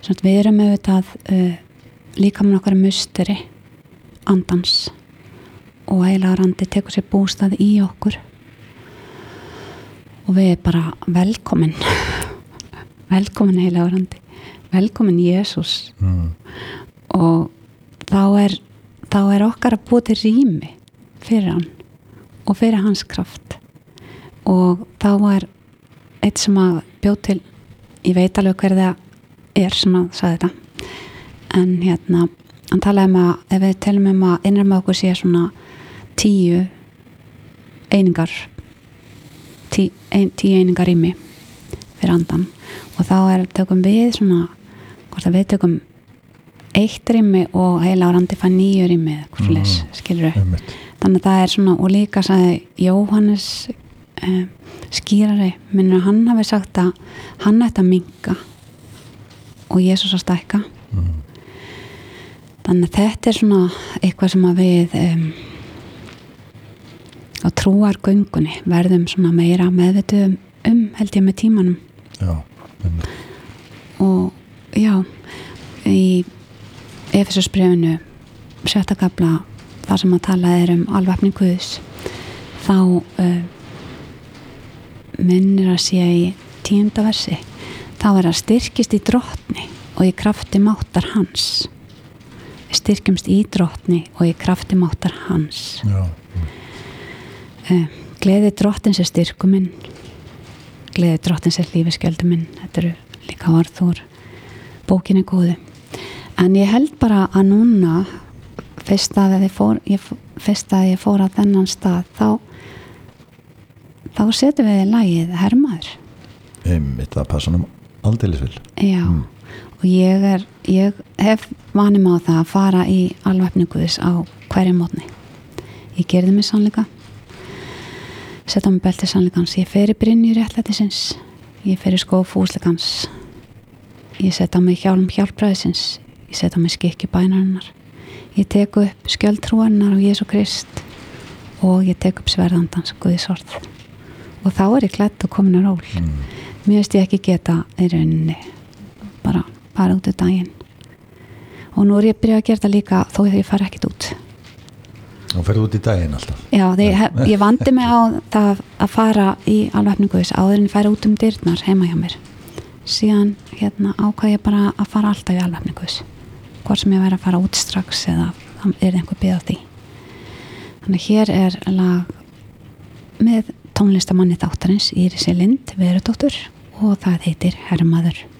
Svo við erum auðvitað líkaminn okkar musteri andans og heilagur andi tekur sér bústað í okkur og við bara velkomin heilagur andi, velkomin Jesús og þá er okkar að búa til rými fyrir hann og fyrir hans kraft og þá er eitt sem að bjóð til, ég veit alveg hver það sem að sagði þetta en hann talaði að ef við telum að innra með okkur sé svona 10 einingar 10 einingar rými fyrir andan og þá tökum við svona hvort að við tökum 1 rými og heilagur andi fær 9 rými skilur þannig að það svona og líka sagði Jóhannes skýrari minnur að hann hafi sagt að hann ætti að minnka og Jesús að stækka þannig að þetta er svona eitthvað sem að við á trúargöngunni verðum svona meira meðvituð held ég með tímanum og já í Efesusbréfinu 6. kafla þar sem að tala alvæpni Guðs þá minnir að sé í 10. versi þá að styrkist í drottni og í krafti máttar hans við styrkjumst í drottni og í krafti máttar hans gleði drottins er styrku minn gleði drottins er lífeskjöldu minn þetta eru líka orð úr bókinni góðu en ég held bara að núna fyrst að ég fór á þennan stað þá setjum við lagið Hermaður það passa nú aldeilis vel já og ég hef vanið mig á það að fara í alvæpni Guðs á hverju mótni ég gerði mig sannleika setja mig belti sannleikans ég fer í brynju réttlætisins ég fer í skó fúsleikans ég setja mig hjálm hjálpræðisins ég setja mig skikki bænarinnar ég tek upp skjöld trúarinnar á Jesú Krist og ég tek upp sverðandans Guðs orð og þá ég klædd og komin að ról mér veist ég ekki geta í rauninni bara fara út daginn og nú ég byrjað að gera það líka þó þegar ég fara ekkert út og ferðu út í daginn alltaf já, ég vandi mig á það að fara í alvæpni Guðs áður en ég færi út dyrnar heima hjá mér síðan ákvað ég bara að fara alltaf í alvæpni Guðs hvort sem ég væri að fara út strax eða einhver bið á því þannig hér lag með tónlistamanni þáttarins Írisi Lind Verudóttur og það heitir Hermaður